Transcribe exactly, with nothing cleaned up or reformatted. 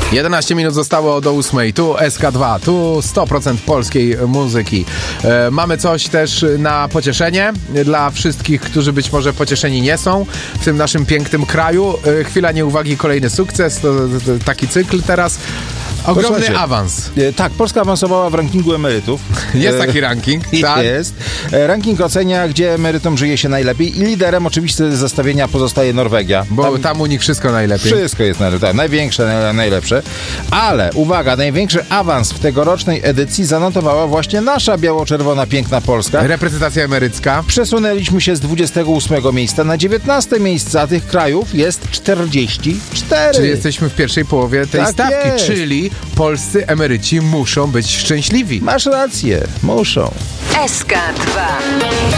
jedenaście minut zostało do ósmej. Tu S K dwa, tu sto procent polskiej muzyki. E, mamy coś też na pocieszenie dla wszystkich, którzy być może pocieszeni nie są w tym naszym pięknym kraju. E, chwila nieuwagi, kolejny sukces. To, to, to taki cykl teraz. Ogromny Posłuchajcie, awans. E, tak, Polska awansowała w rankingu emerytów. Jest E, taki ranking. Tak. Jest. E, ranking ocenia, gdzie emerytom żyje się najlepiej i liderem oczywiście zestawienia pozostaje Norwegia. Bo tam, Tam tam u nich wszystko najlepiej. wszystko jest najlepsze, tak, największe, naj, najlepsze. Ale uwaga, największy awans w tegorocznej edycji zanotowała właśnie nasza biało-czerwona piękna Polska. Reprezentacja emerycka. Przesunęliśmy się z dwudziestego ósmego miejsca na dziewiętnaste miejsce, a tych krajów jest czterdzieści cztery. Czyli jesteśmy w pierwszej połowie tej Tak stawki. jest. Czyli polscy emeryci muszą być szczęśliwi. Masz rację, muszą. S K dwa.